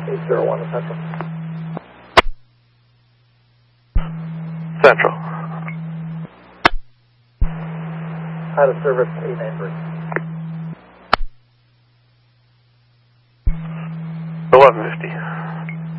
801 to Central. Central. Out of service 893. 1150.